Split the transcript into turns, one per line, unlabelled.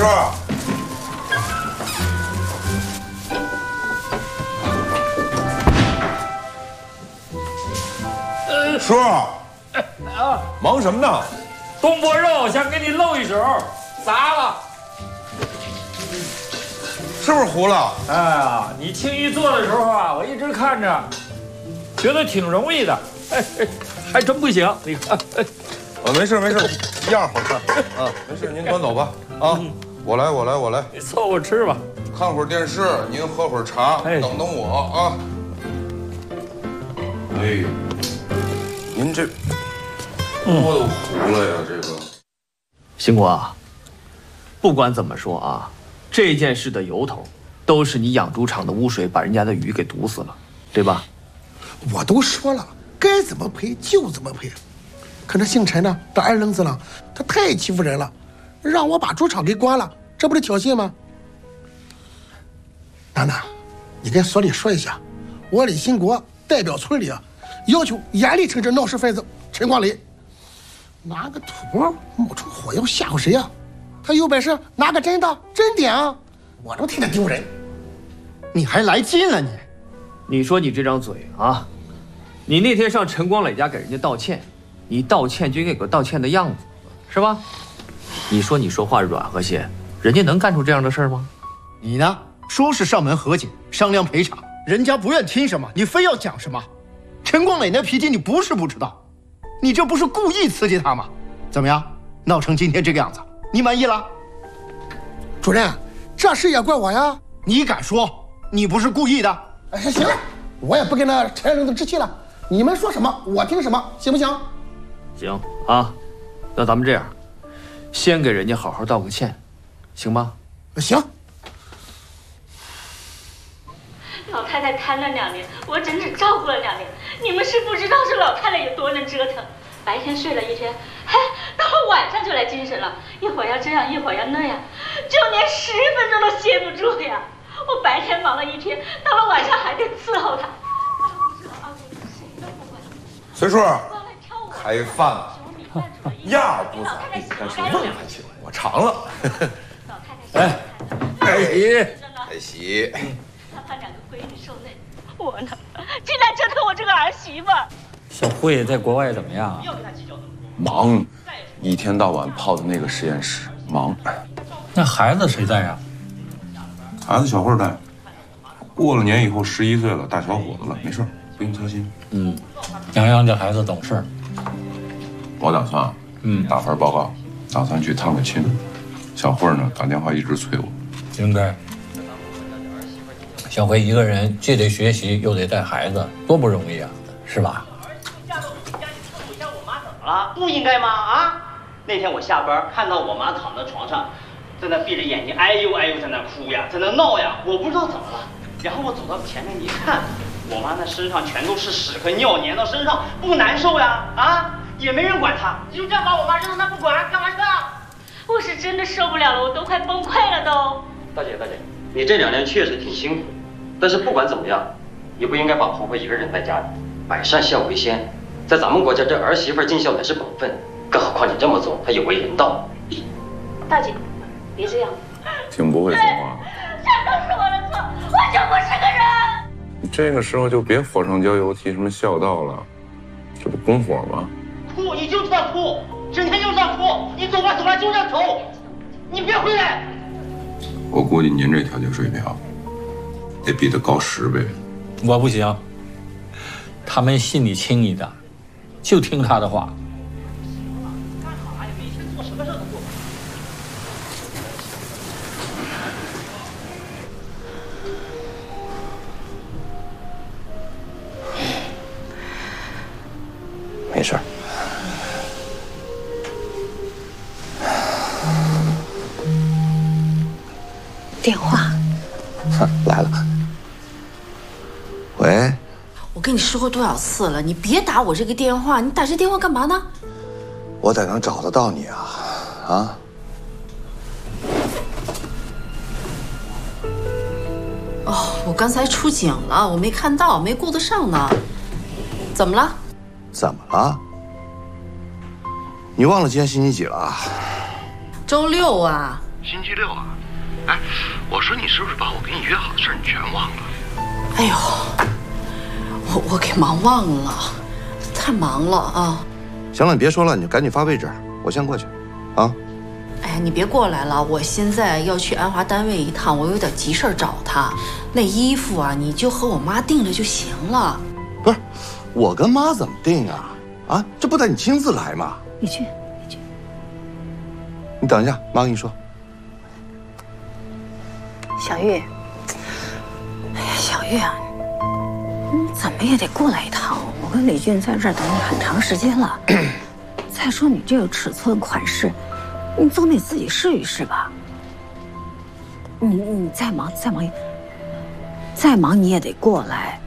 叔，叔，忙什么呢？
东坡肉想给你露一手，砸了。
是不是糊了？
哎呀，你轻易做的时候啊，我一直看着，觉得挺容易的，还真不行。你看，
没事没事，样好看啊，没事，您端走吧啊，我来，
你凑合吃吧。
看会儿电视，您喝会儿茶，等等我啊。哎，您这锅都糊了呀，这个。
兴国啊，不管怎么说啊。这件事的由头，都是你养猪场的污水把人家的鱼给毒死了，对吧？
我都说了，该怎么赔就怎么赔。可那姓陈呢，这二愣子了，他太欺负人了，让我把猪场给关了，这不是挑衅吗？楠楠，你跟所里说一下，我李兴国代表村里啊，要求严厉惩治闹事分子陈光磊。拿个土包冒出火药吓唬谁呀？他有本事拿个真的真点啊！我都替他丢人。
你还来劲了你？
你说你这张嘴啊，你那天上陈光磊家给人家道歉，你道歉就应该有个道歉的样子，是吧？你说你说话软和些，人家能干出这样的事儿吗？
你呢？说是上门和解商量赔偿，人家不愿听什么，你非要讲什么？陈光磊那脾气你不是不知道，你这不是故意刺激他吗？怎么样，闹成今天这个样子？你满意了？
主任，这事也怪我呀！
你敢说你不是故意的？
哎，行了，我也不跟那陈愣子置气了。你们说什么我听什么，行不行？
行啊，那咱们这样，先给人家好好道个歉，行吗？
行。
老太太瘫了2年，我整整照顾了2年。你们是不知道这老太太有多能折腾。白天睡了一天，嘿，到了晚上就来精神了，一会儿要这样，一会儿要那样，就连10分钟都歇不住呀。我白天忙了一天，到了晚上还得伺候她。
随叔，开饭了，样不咋地，但是味还行，我尝了。
哎，开席，
开席。
让她2个闺女受累，我呢，竟然折腾我这个儿媳妇。
小慧在国外怎么样啊？
忙，一天到晚泡在那个实验室，忙。
那孩子谁带呀？
孩子小慧带。过了年以后11岁了，大小伙子了，没事，不用操心。
洋洋这孩子懂事。
我打算打份报告，打算去探个亲。小慧呢，打电话一直催我。
应该。小慧一个人既得学习，又得带孩子，多不容易啊，是吧？
啊，不应该吗？啊！那天我下班看到我妈躺在床上，在那闭着眼睛，哎呦哎呦在那哭呀，在那闹呀，我不知道怎么了。然后我走到前面一看，我妈那身上全都是屎和尿粘到身上，不难受呀？啊，也没人管她，就这样把我妈扔到那不管，干嘛去啊？
我是真的受不了了，我都快崩溃了都。
大姐，你这2年确实挺辛苦，但是不管怎么样，也不应该把婆婆一个人在家里，百善孝为先。在咱们国家，这儿媳妇尽孝乃是本分，更何况你这么做还有违人道。
大姐，别这样。
挺不会说话。
这都是我的错，我就不是个人。
你这个时候就别火上浇油，提什么孝道了，这不拱火吗？
哭，你就知道哭，整天就知道哭。你走吧，就这样走，你别回来。
我估计您这调节水平得比他高10倍。
我不行，他们心里轻易的，就听他的话。
干啥呀？每天做什么事都做。
没事。
电话。
来了。喂。
我跟你说过多少次了，你别打我这个电话，你打这电话干嘛呢？
我咋能找得到你啊？啊？
哦，我刚才出警了，我没看到，没顾得上呢。怎么了？
怎么了？你忘了今天星期几了？
周6啊。
星期6啊。哎，我说你是不是把我跟你约好的事你全忘了？
哎呦，我给忙忘了，太忙了啊。
行了，你别说了，你就赶紧发位置，我先过去，啊。
哎呀，你别过来了，我现在要去安华单位一趟，我有点急事找他。那衣服啊，你就和我妈定了就行了。
不是，我跟妈怎么定啊？啊，这不得你亲自来吗？
你去。
你等一下，妈跟你说。
小玉，哎呀，小玉啊，你怎么也得过来一趟。我跟李俊在这儿等你很长时间了。再说你这个尺寸款式，你总得自己试一试吧。你再忙你也得过来。